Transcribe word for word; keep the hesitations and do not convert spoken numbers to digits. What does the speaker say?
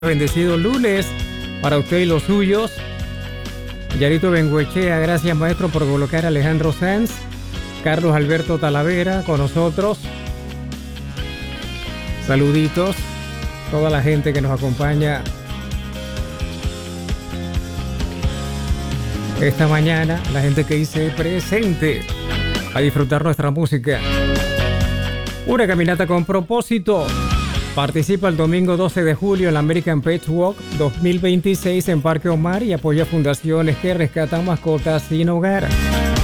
Bendecido lunes para usted y los suyos. Yarito Benguechea, gracias maestro por colocar a Alejandro Sanz. Carlos Alberto Talavera con nosotros. Saluditos. Toda la gente que nos acompaña esta mañana. La gente que dice presente a disfrutar nuestra música. Una caminata con propósito. Participa el domingo doce de julio en la American Pet Walk dos mil veintiséis en Parque Omar y apoya fundaciones que rescatan mascotas sin hogar.